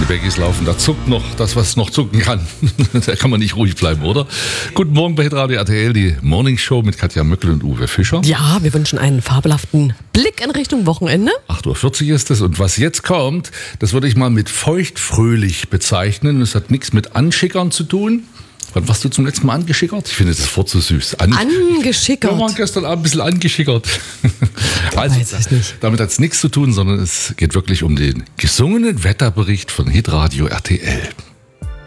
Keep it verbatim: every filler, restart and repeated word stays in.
Bäckis laufen, da zuckt noch das, was noch zucken kann. Da kann man nicht ruhig bleiben, oder? Guten Morgen bei Hitradio R T L, die Morning Show mit Katja Möckel und Uwe Fischer. Ja, wir wünschen einen fabelhaften Blick in Richtung Wochenende. acht Uhr vierzig ist es und was jetzt kommt, das würde ich mal mit feuchtfröhlich bezeichnen. Es hat nichts mit Anschickern zu tun. Wann warst du zum letzten Mal angeschickert? Ich finde das Wort so süß. An- Angeschickert? Wir waren gestern Abend ein bisschen angeschickert. Also, weiß ich nicht. Damit hat es nichts zu tun, sondern es geht wirklich um den gesungenen Wetterbericht von Hitradio R T L.